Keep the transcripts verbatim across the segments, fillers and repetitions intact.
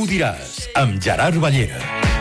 Tu diràs, amb Gerard Ballera.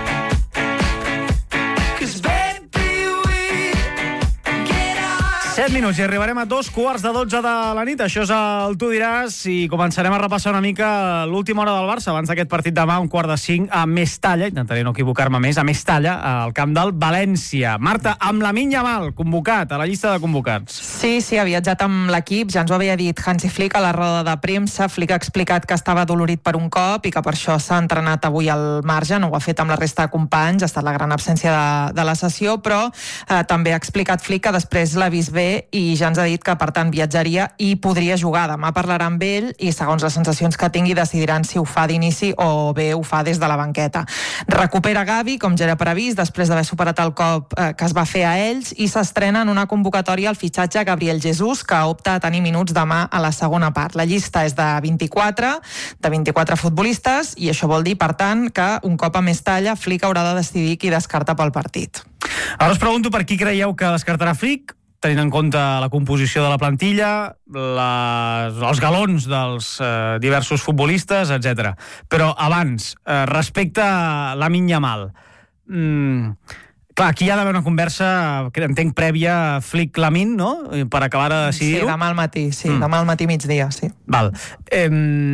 set minuts i arribarem a dos quarts de dotze de la nit. Això és el Tu diràs i començarem a repassar una mica l'última hora del Barça abans d'aquest partit demà, un quart de cinc a Mestalla, intentaré no equivocar-me més, a Mestalla, al camp del València. Marta, amb Lamine Yamal, convocat a la llista de convocats. Sí, sí, ha viatjat amb l'equip, ja ens ho havia dit Hansi Flick a la roda de premsa. Flick ha explicat que estava dolorit per un cop i que per això s'ha entrenat avui al marge, no ho ha fet amb la resta de companys, ha estat la gran absència de, de la sessió, però eh, també ha explicat Flick que després l'ha vist bé i ja ens ha dit que, per tant, viatjaria i podria jugar. Demà parlarà amb ell i, segons les sensacions que tingui, decidiran si ho fa d'inici o bé ho fa des de la banqueta. Recupera Gavi, com ja era previst, després d'haver superat el cop eh, que es va fer a ells, i s'estrena en una convocatòria al fitxatge Gabriel Jesús, que opta a tenir minuts demà a la segona part. La llista és de vint-i-quatre, de vint-i-quatre futbolistes, i això vol dir, per tant, que un cop a Mestalla, Flick haurà de decidir qui descarta pel partit. Ara us pregunto per qui creieu que descartarà Flick, tenint en compte la composició de la plantilla, les, els galons dels eh, diversos futbolistes, etcètera. Però abans, eh, respecte a Lamine Yamal, mm, clar, aquí hi ha d'haver una conversa, que entenc, prèvia Flick-Lamine, no?, per acabar de decidir-ho. Sí, demà al matí, sí, mm. demà al matí migdia, sí. Val. Eh,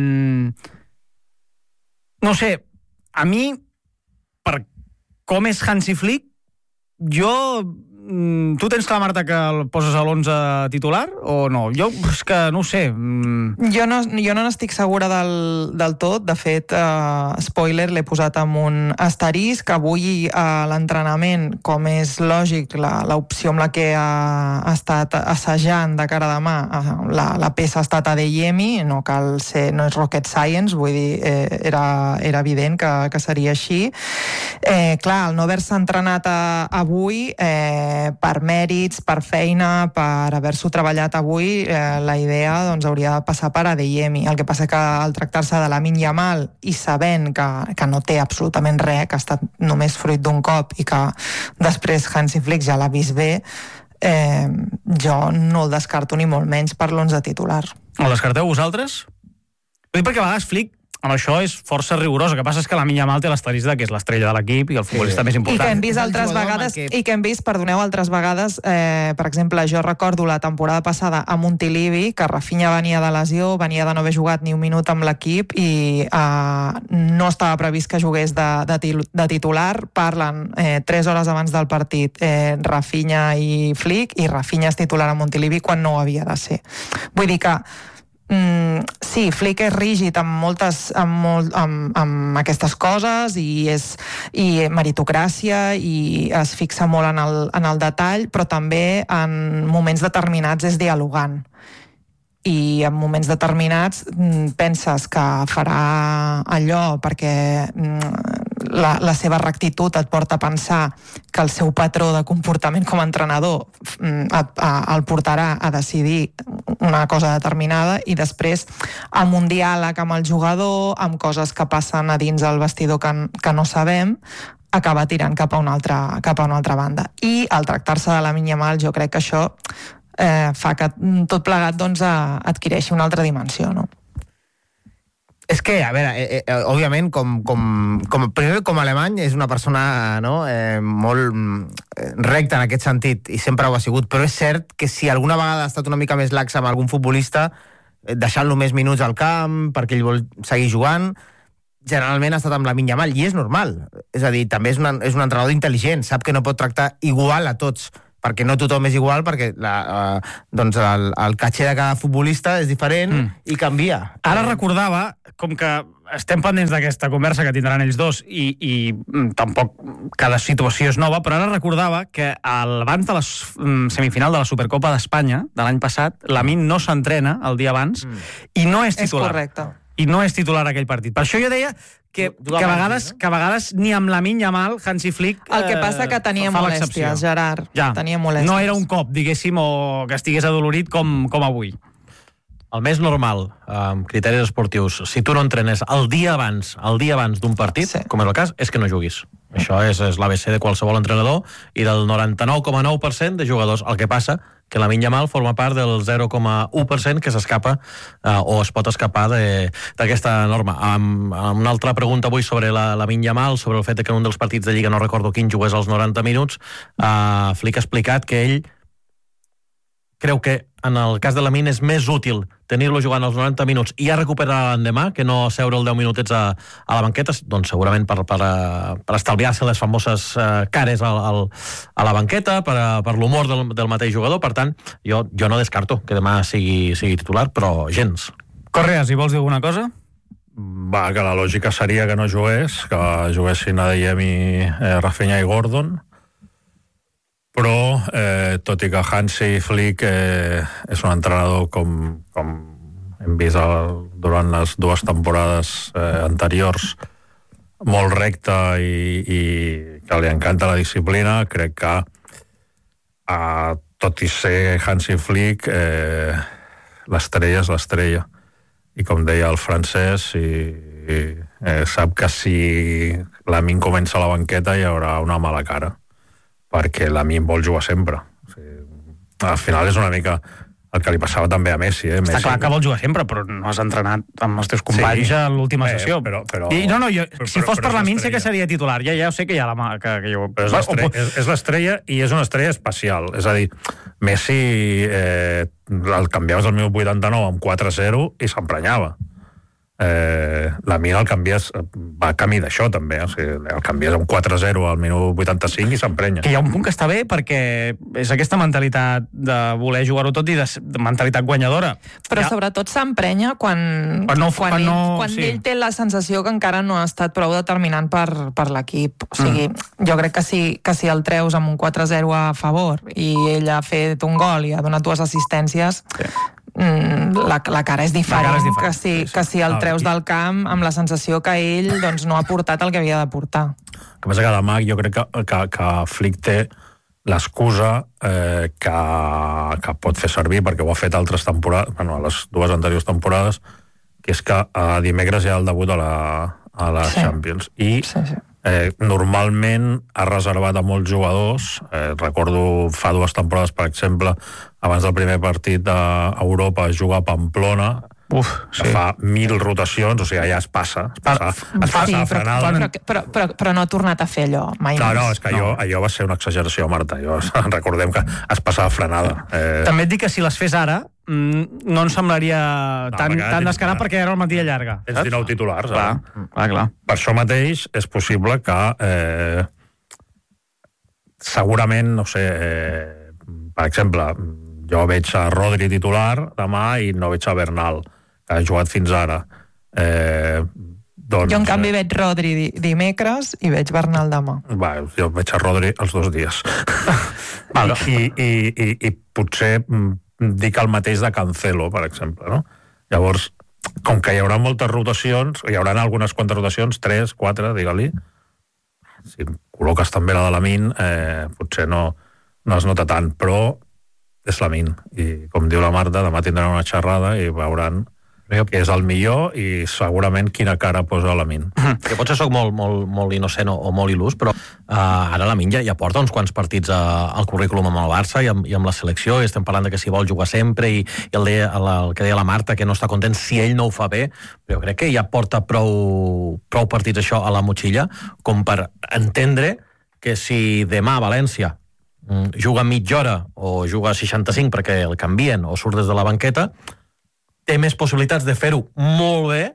no sé, a mi, per com és Hansi Flick, jo... Tu tens clar, Marta, que el poses a l'onze titular o no? Jo, és que no ho sé. Jo no, jo no n'estic segura del, del tot. De fet, uh, spoiler, l'he posat amb un asterisc. Avui a uh, l'entrenament, com és lògic, l'opció amb la que ha, ha estat assajant de cara a demà, uh, la, la peça ha estat Adeyemi, no cal ser, no és rocket science, vull dir, eh, era, era evident que, que seria així. Eh, clar, el no haver-se entrenat a, avui... Eh, per mèrits, per feina, per haver-s'ho treballat avui, eh, la idea doncs, hauria de passar per Adeyemi. El que passa que al tractar-se de Lamine Yamal i sabent que, que no té absolutament res, que ha estat només fruit d'un cop i que després Hansi Flick ja l'ha vist bé, eh, jo no el descarto ni molt menys per l'onze titular. El descarteu vosaltres? Ho dic perquè a vegades Flick amb això és força rigorós. El que passa és que Lamine Yamal té l'estarista, que és l'estrella de l'equip i el futbolista sí. més important. I que hem vist altres vegades, que... i que hem vist, perdoneu, altres vegades, eh, per exemple, jo recordo la temporada passada a Montilivi, que Rafinha venia de lesió, venia de no haver jugat ni un minut amb l'equip i eh, no estava previst que jugués de, de, de titular. Parlen eh, tres hores abans del partit eh, Rafinha i Flick, i Rafinha és titular a Montilivi quan no ho havia de ser. Vull dir que Mm, sí, Flick és rígid amb moltes amb, molt, amb, amb aquestes coses i és i meritocràcia i es fixa molt en el, en el detall, però també en moments determinats és dialogant. I en moments determinats penses que farà allò perquè la, la seva rectitud et porta a pensar que el seu patró de comportament com a entrenador et, a, el portarà a decidir una cosa determinada, i després amb un diàleg amb el jugador, amb coses que passen a dins el vestidor que, que no sabem, acaba tirant cap a una altra, cap a una altra banda. I al tractar-se de Lamine Yamal, jo crec que això Eh, fa que tot plegat doncs, adquireixi una altra dimensió, no? És que, a veure, eh, eh, òbviament, com, com, com, primer com a alemany és una persona no, eh, molt recta en aquest sentit, i sempre ho ha sigut, però és cert que si alguna vegada ha estat una mica més laxa amb algun futbolista, eh, deixant-lo més minuts al camp perquè ell vol seguir jugant, generalment ha estat amb Lamine Yamal, i és normal. És a dir, també és, una, és un entrenador intel·ligent, sap que no pot tractar igual a tots, perquè no tothom és igual, perquè la, uh, doncs el, el caché de cada futbolista és diferent mm. i canvia. Ara recordava, com que estem pendents d'aquesta conversa que tindran ells dos i, i mm, tampoc cada situació és nova, però ara recordava que abans de la mm, semifinal de la Supercopa d'Espanya de l'any passat, Lamine no s'entrena el dia abans mm. i no és titular. És correcte. I no és titular aquell partit. Per això jo deia que, que, a, vegades, que a vegades ni amb Lamine Yamal, Hansi Flick... El que passa que tenia eh, molèsties, Gerard. Ja. Tenia molèsties. No era un cop, diguéssim, o que estigués adolorit com, com avui. El més normal, amb criteris esportius, si tu no entrenes el dia abans el dia abans d'un partit, sí. com és el cas, és que no juguis. Això és, és l'A B C de qualsevol entrenador i del noranta-nou coma nou per cent de jugadors. El que passa que la Lamine Yamal forma part del zero coma u per cent que s'escapa eh, o es pot escapar d'aquesta norma. Amb, amb una altra pregunta avui sobre la Lamine Yamal, sobre el fet que en un dels partits de Lliga, no recordo quin, jugués als noranta minuts, eh, Flick ha explicat que ell creu que en el cas de Lamine és més útil tenir-lo jugant als noranta minuts i ja recuperar l'endemà que no seure el deu minutets a, a la banqueta, doncs segurament per, per, per estalviar-se les famoses uh, cares al, al, a la banqueta, per, per l'humor del, del mateix jugador. Per tant, jo, jo no descarto que demà sigui, sigui titular, però gens. Correas, si vols dir alguna cosa? Va, que la lògica seria que no jugués, que juguessin Adeyemi, eh, Rafinha i Gordon, però eh, tot i que Hansi Flick eh, és un entrenador com, com hem vist el, durant les dues temporades eh, anteriors, molt recte i, i que li encanta la disciplina, crec que eh, tot i ser Hansi Flick eh, l'estrella és l'estrella, i com deia el francès, i, i, eh, sap que si Lamine comença a la banqueta hi haurà una mala cara, perquè Lamine vol jugar sempre. O sigui, al final és una mica el que li passava també a Messi. Eh? Està Messi, clar que vol jugar sempre, però no has entrenat amb els teus companys sí, a l'última eh, sessió. Però, però, I, no, no, jo, però, si fos però, per Lamine sé que l'estrella. seria titular. Ja, ja ho sé que hi ha la mà... Que, que jo... Però és l'estrella, és, és l'estrella i és una estrella especial. És a dir, Messi eh, el canviaves al minut vuitanta-nou amb quatre a zero i s'emprenyava. Eh, Lamine el canvies, va camí d'això també, o sigui, el canvies amb quatre a zero al minut vuitanta-cinc i s'emprenya. Que hi ha un punt que està bé perquè és aquesta mentalitat de voler jugar-ho tot i de, de mentalitat guanyadora. Però ja... sobretot s'emprenya quan, quan, no, quan, quan, ell, no, quan sí. ell té la sensació que encara no ha estat prou determinant per, per l'equip. O sigui, mm. jo crec que si, que si el treus amb un quatre a zero a favor i ell ha fet un gol i ha donat dues assistències, sí. La, la cara és diferent, cara és diferent. Que, si, que si el treus del camp amb la sensació que ell doncs, no ha portat el que havia de portar. El que passa que demà jo crec que, que, que Flick té l'excusa eh, que, que pot fer servir, perquè ho ha fet altres temporades, bueno, a les dues anteriors temporades, que és que a dimecres hi ha el debut a la, a la sí. Champions. I sí, sí. Eh, normalment ha reservat a molts jugadors, eh, recordo fa dues temporades, per exemple, abans del primer partit d'Europa es juga a Pamplona, Uf, sí. fa mil rotacions, o sigui, allà es passa, es passa, es passa sí, a frenada. Però, però, però, però no ha tornat a fer allò, mai no, més. No, és que allò, allò va ser una exageració, Marta. Jo, recordem que es passava a frenada. Eh... També et dic que si les fes ara, no em semblaria no, tan, tan descarat perquè era el matí llarga. Tens dinou titulars. Clar, eh? clar, clar. Per això mateix és possible que eh, segurament, no sé, eh, per exemple, jo veig a Rodri titular demà i no veig a Bernal, que ha jugat fins ara. Eh, doncs, jo, en canvi, veig Rodri dimecres i veig Bernal demà. Va, jo veig a Rodri els dos dies. vale. I, i, i, I potser dic el mateix de Cancelo, per exemple, no? Llavors, com que hi haurà moltes rotacions, hi haurà algunes quantes rotacions, tres, quatre, digue-li, si col·loques també la de Lamine, eh, potser no, no es nota tant, però és Lamine. I com diu la Marta, demà tindran una xerrada i veuran que és el millor i segurament quina cara posa Lamine. Que potser soc molt, molt, molt innocent o molt il·lús, però uh, ara Lamine ja, ja porta uns quants partits a, al currículum amb el Barça i amb, i amb la selecció, i estem parlant de que si vol jugar sempre, i, i el, deia, el, el que deia la Marta, que no està content si ell no ho fa bé, però jo crec que ja porta prou, prou partits això a la motxilla com per entendre que si demà a València mm, juga mitja hora o juga seixanta-cinc perquè el canvien o surt des de la banqueta, té més possibilitats de fer-ho molt bé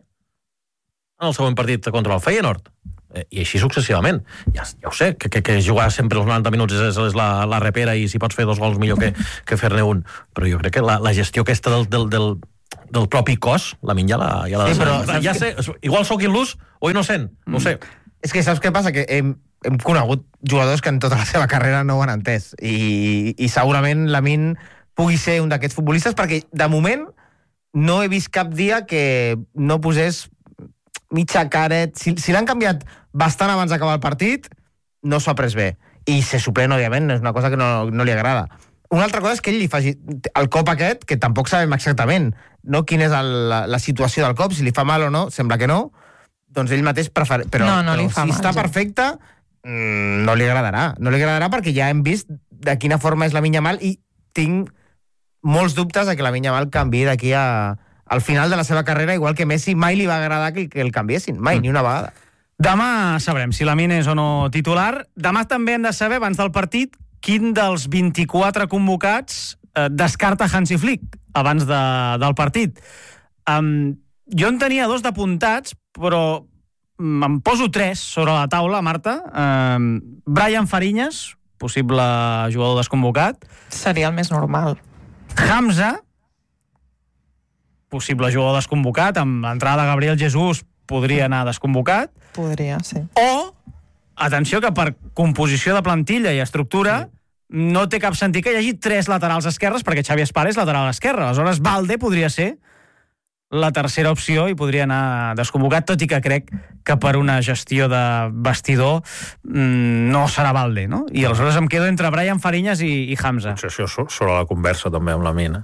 en el següent partit contra el Feyenoord. Eh, I així successivament. Ja, ja ho sé, que, que, que jugar sempre els noranta minuts és, és la, la repera i si pots fer dos gols millor que, que fer-ne un. Però jo crec que la, la gestió aquesta del, del, del, del propi cos, la Lamine ja la... Ja, la, sí, però, ja sé, igual sóc il·lús o innocent, no ho sé. És que saps què passa? Que hem, hem conegut jugadors que en tota la seva carrera no ho han entès. I, i segurament Lamine pugui ser un d'aquests futbolistes, perquè de moment no he vist cap dia que no posés mitja caret. Si, si l'han canviat bastant abans d'acabar el partit, no s'ho ha pres bé. I ser suplent, òbviament, és una cosa que no, no li agrada. Una altra cosa és que ell li faci el cop aquest, que tampoc sabem exactament no quina és el, la, la situació del cop, si li fa mal o no, sembla que no, doncs ell mateix prefereix. Però, no, no però li fa si mal, està ja. perfecte, mmm, no li agradarà. No li agradarà perquè ja hem vist de quina forma és Lamine Yamal i tinc molts dubtes de que Lamine Yamal canviï d'aquí a, al final de la seva carrera, igual que Messi mai li va agradar que, que el canviessin, mai, mm. ni una vegada. Demà sabrem si Lamine és o no titular. Demà també hem de saber, abans del partit, quin dels vint-i-quatre convocats eh, descarta Hansi Flick abans de, del partit. Um, jo en tenia dos d'apuntats, però em poso tres sobre la taula, Marta. Um, Brian Fariñas, possible jugador desconvocat. Seria el més normal. Hamza, possible jugador desconvocat, amb l'entrada de Gabriel Jesús podria anar desconvocat. Podria, sí. O, atenció, que per composició de plantilla i estructura sí. no té cap sentit que hi hagi tres laterals esquerres, perquè Xavi Espar és lateral esquerre. Aleshores, Balde podria ser la tercera opció i podria anar desconvocat, tot i que crec que per una gestió de vestidor mmm, no serà Balde, no? I aleshores em quedo entre Brian Fariñas i, i Hamza. Potser això sobre la conversa també amb la mina.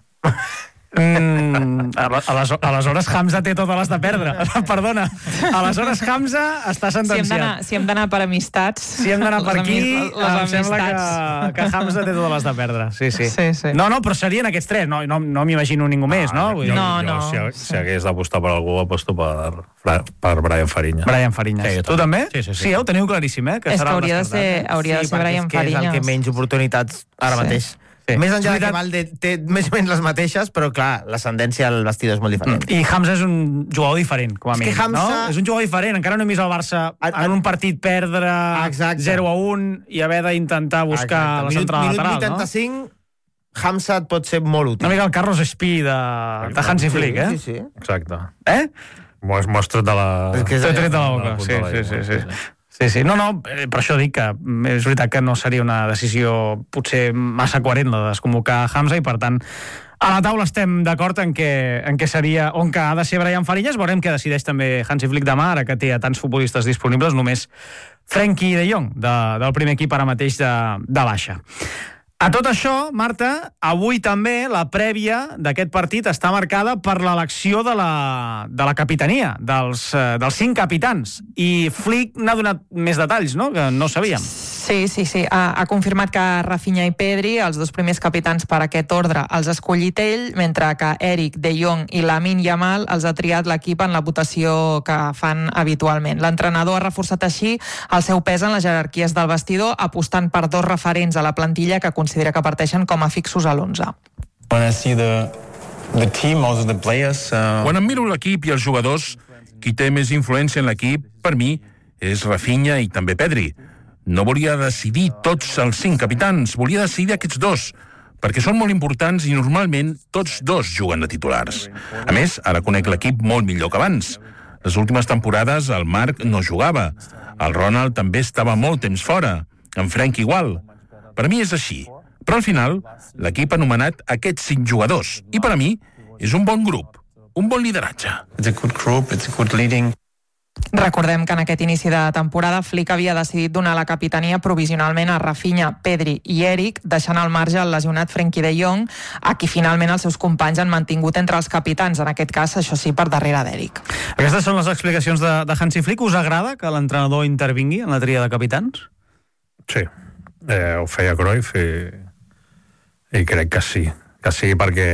Mm, aleshores Hamza té totes les de perdre. Perdona, aleshores Hamza està sentenciat. Si hem d'anar per amistats, si hem d'anar per aquí, em sembla que, que Hamza té totes les de perdre. Sí, sí. Sí, sí. No, no, però serien aquests tres. No, no, no m'imagino ningú més, no? Jo, no, jo, no. Si, si hagués d'apostar per algú, aposto per, per Brian Fariñas. Brian Fariñas. Sí, tu també? Sí, sí, sí. Sí, ho teniu claríssim, eh? Que és serà que hauria de ser, hauria sí, de ser Brian és Fariñas. És el que menys oportunitats ara Sí. mateix. Sí. Més enllà que Valde té més o menys les mateixes, però clar, l'ascendència al vestidor és molt diferent. I Hamza és un jugador diferent, com a mínim. És que Hamza... no? És un jugador diferent. Encara no hem vist el Barça en un partit perdre Exacte. zero a un i haver d'intentar buscar Exacte. la central minut, lateral, minut vuitanta-cinc, no? Hamza et pot ser molt útil. Una mica el Carlos Espí de, de Hansi Flick, eh? Sí, sí. Exacte. Eh? M'ho has tret de la... És que és- T'he tret de la boca. de la Sí, punta de sí, l'aigua. sí, sí. Sí, sí. No, no, eh, per això dic que és veritat que no seria una decisió potser massa coherent la de desconvocar Hamza i, per tant, a la taula estem d'acord en què, en què seria, on que ha de ser Brian Fariñas. Veurem què decideix també Hansi Flick demà, ara que té a tants futbolistes disponibles, només Frenkie de Jong, de, del primer equip ara mateix de, de baixa. A tot això, Marta, avui també la prèvia d'aquest partit està marcada per l'elecció de la, de la capitania, dels, eh, dels cinc capitans. I Flick n'ha donat més detalls, no?, que no sabíem. Sí, sí, sí. Ha, ha confirmat que Rafinha i Pedri, els dos primers capitans per aquest ordre, els ha escollit ell, mentre que Eric, De Jong i Lamine Yamal els ha triat l'equip en la votació que fan habitualment. L'entrenador ha reforçat així el seu pes en les jerarquies del vestidor, apostant per dos referents a la plantilla que considera que parteixen com a fixos a l'onze. When I see the, the team, also the players... Uh... Quan em miro l'equip i els jugadors, qui té més influència en l'equip, per mi, és Rafinha i també Pedri. No volia decidir tots els cinc capitans, volia decidir aquests dos, perquè són molt importants i normalment tots dos juguen de titulars. A més, ara conec l'equip molt millor que abans. Les últimes temporades el Marc no jugava, el Ronald també estava molt temps fora, en Frank igual. Per a mi és així, però al final l'equip ha anomenat aquests cinc jugadors i per a mi és un bon grup, un bon lideratge. It's a good group, it's a good leading. Recordem que en aquest inici de temporada Flick havia decidit donar la capitania provisionalment a Rafinha, Pedri i Eric, deixant al marge el lesionat Frenkie de Jong, a qui finalment els seus companys han mantingut entre els capitans, en aquest cas, això sí, per darrere d'Eric. Aquestes són les explicacions de, de Hansi Flick. Us agrada que l'entrenador intervingui en la tria de capitans? Sí, eh, ho feia Cruyff i, i crec que sí, que sí perquè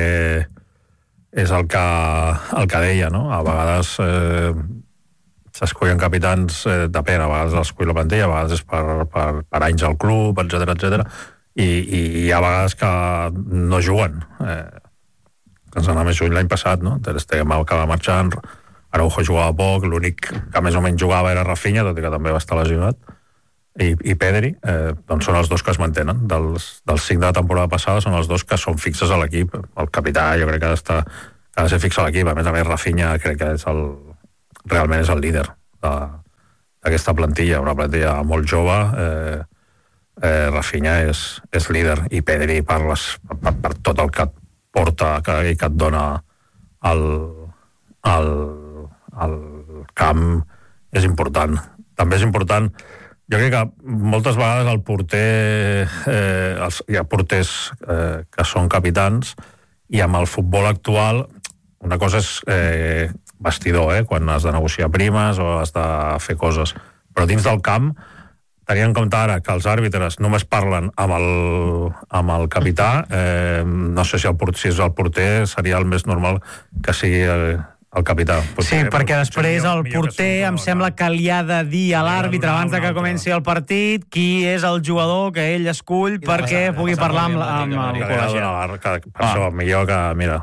és el que, el que deia, no? A vegades eh, s'escollen capitans, eh, depèn, a vegades l'escull la plantilla, a vegades és per, per, per anys al club, etcètera, etcètera, i, i hi ha vegades que no juguen. Eh, que ens anava més lluny l'any passat, no? Ter Stegen va acabar marxant, Araujo jugava poc, l'únic que més o menys jugava era Rafinha, tot i que també va estar lesionat, i, i Pedri, eh, doncs són els dos que es mantenen. Dels, dels cinc de la temporada passada són els dos que són fixes a l'equip. El capità jo crec que ha, d'estar, que ha de ser fix a l'equip, a més a més Rafinha crec que és el realment és el líder d'aquesta plantilla, una plantilla molt jove. eh, eh, Rafinha és, és líder i Pedri per, les, per, per tot el que et porta que, i que et dona el, el, el camp és important. També és important, jo crec que moltes vegades el porter eh, els, hi ha porters eh, que són capitans i amb el futbol actual una cosa és eh, vestidor, eh, quan has de negociar primes o has de fer coses, però dins del camp tenint en compte ara que els àrbitres només parlen amb el, amb el capità, eh, no sé si, el, si és el porter seria el més normal que sigui el, el capità. Potser, sí, perquè després el porter em sembla que li ha de dir a l'àrbitre abans de que comenci el partit qui és el jugador que ell escull perquè pugui parlar amb, amb el col·legiat. Per això, millor que, mira,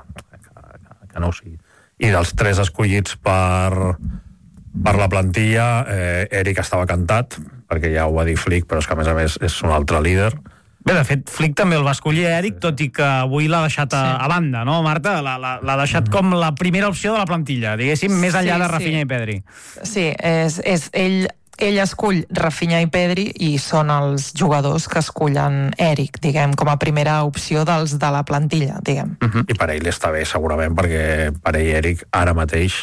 que no ho sigui. I dels tres escollits per, per la plantilla, eh, Eric estava cantat, perquè ja ho va dir Flick, però és que a més a més és un altre líder. Bé, de fet, Flick també el va escollir Eric, tot i que avui l'ha deixat a, sí. a banda, no, Marta? L'ha deixat mm. com la primera opció de la plantilla, diguéssim, més enllà sí, de Rafinha sí. i Pedri. Sí, és, és ell... Ell escull Rafinha i Pedri i són els jugadors que escullen Eric, diguem, com a primera opció dels de la plantilla, diguem. Uh-huh. I per ell està bé, segurament, perquè per ell Eric ara mateix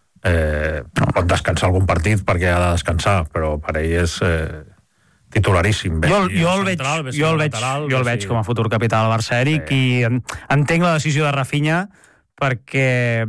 eh, pot descansar algun partit perquè ha de descansar, però per ell és eh, titularíssim. Jo, jo, el veig, central, jo, el veig, lateral, jo el veig com a futur capità del Barça, Eric, sí. i en, entenc la decisió de Rafinha perquè...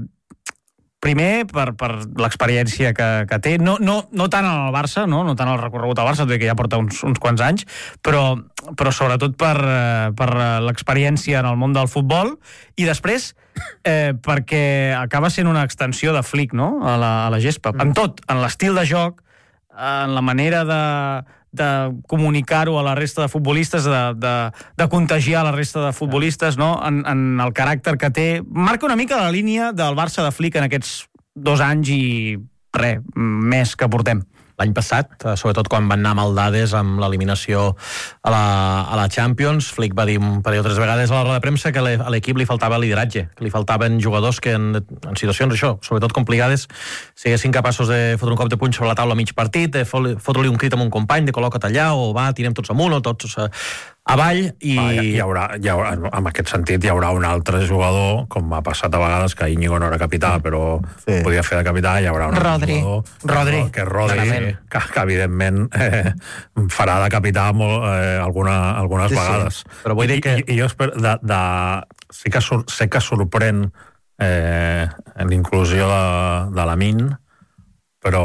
Primer, per, per l'experiència que, que té, no, no, no tant al Barça, no, no tant al recorregut al Barça, tot i que ja porta uns, uns quants anys, però, però sobretot per, per l'experiència en el món del futbol, i després eh, perquè acaba sent una extensió de Flick, no?, a la, a la gespa. Mm. En tot, en l'estil de joc, en la manera de, de comunicar-ho a la resta de futbolistes, de, de, de contagiar la resta de futbolistes, no? En, en el caràcter que té. Marca una mica la línia del Barça de Flick en aquests dos anys i res, més que portem. L'any passat, sobretot quan van anar amb el Dades amb l'eliminació a la, a la Champions, Flick va dir un parell o tres vegades a la roda de premsa que a l'equip li faltava lideratge, que li faltaven jugadors que en, en situacions, això, sobretot complicades, siguessin capaços de fotre un cop de puny sobre la taula a mig partit, de fotre-li un crit amb un company, de col·loca't allà, o va, tirem tots amunt, o tots avall, i... Ah, hi, haurà, hi haurà, en aquest sentit hi haurà un altre jugador, com ha passat a vegades, que Íñigo no era capità, però sí. podia fer de capità, hi haurà un Rodri. jugador... Rodri. Que és Rodri, que, que evidentment eh, farà de capità molt, eh, alguna, algunes sí, vegades. Sí. Però vull dir que... I, i jo espero... De, de, sí que sur, sé que sorprèn eh, l'inclusió de, de la Min, però...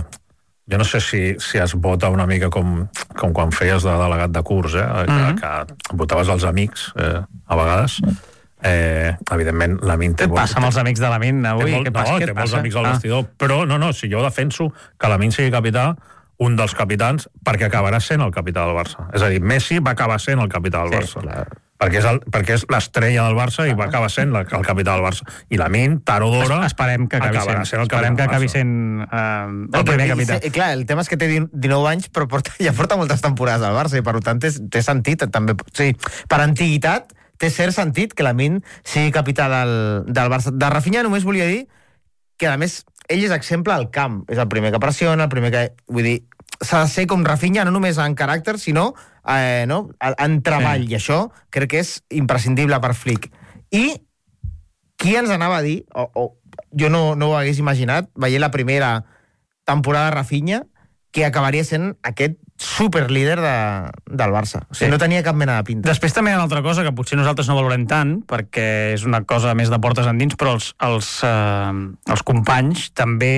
Jo no sé si, si es vota una mica com, com quan feies de delegat de curs, eh? que, mm-hmm. que votaves als amics, eh, a vegades. Eh, evidentment, la Min... Què et passa amb els amics de la Min avui? Molt, Què passa? No, té molts amics al vestidor, ah. però no, no, si jo defenso que la Min sigui capità, un dels capitans, perquè acabarà sent el capità del Barça. És a dir, Messi va acabar sent el capità del Barça. Sí, clar. Perquè és, el, perquè és l'estrella del Barça i va acabar sent la, el capità del Barça. I la Min, tard o d'hora, es, esperem que acabi sent, sent el esperem que acabi sent uh, el primer capità. Sí, clar, el tema és que té dinou anys, però porta, ja porta moltes temporades al Barça i per tant té, té sentit també. Sí, per antiguitat té cert sentit que la Min sigui capità del, del Barça. De Rafinha només volia dir que, a més, ell és exemple al camp. És el primer que pressiona, el primer que... Vull dir, s'ha de ser com Rafinha, no només en caràcter, sinó eh, no? en treball, sí. I això crec que és imprescindible per Flick. I qui ens anava a dir, o, o jo no, no ho hagués imaginat, veient la primera temporada de Rafinha, que acabaria sent aquest superlíder de, del Barça. O sigui, sí. No tenia cap mena de pinta. Després també hi ha una altra cosa que potser nosaltres no valorem tant, perquè és una cosa més de portes endins, però els, els, eh, els companys també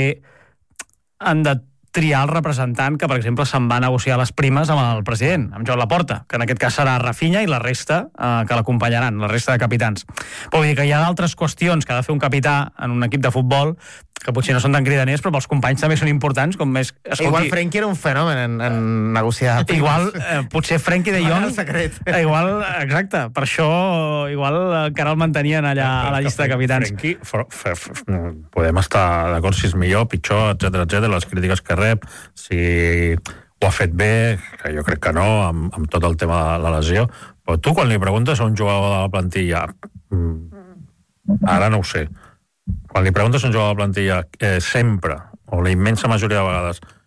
han de triar el representant que, per exemple, se'n va negociar les primes amb el president, amb Joan Laporta, que en aquest cas serà Rafinha i la resta eh, que l'acompanyaran, la resta de capitans. Però vull dir que hi ha d'altres qüestions que ha de fer un capità en un equip de futbol que potser no són tan cridaners, però pels companys també són importants, com més... Escolti, igual Frenkie era un fenomen en, en negociar. Igual, eh, potser Frenkie de Jong... Eh, igual, exacte, per això igual encara el mantenien allà a la llista de capitans. Frenkie, for, for, for, podem estar d'acord si és millor, pitjor, etcètera, etcètera, les crítiques que rep, si ho ha fet bé, que jo crec que no, amb, amb tot el tema de la lesió, però tu quan li preguntes a un jugador de la plantilla, ara no ho sé, quan li preguntes a un jugador de la plantilla, eh, sempre, o la immensa majoria de vegades,